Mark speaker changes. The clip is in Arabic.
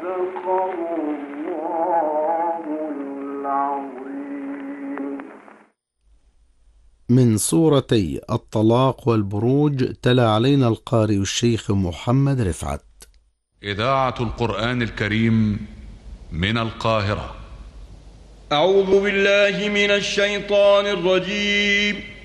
Speaker 1: من سورتي الطلاق والبروج تلا علينا القارئ الشيخ محمد رفعت.
Speaker 2: إذاعة القرآن الكريم من القاهرة.
Speaker 3: أعوذ بالله من الشيطان الرجيم.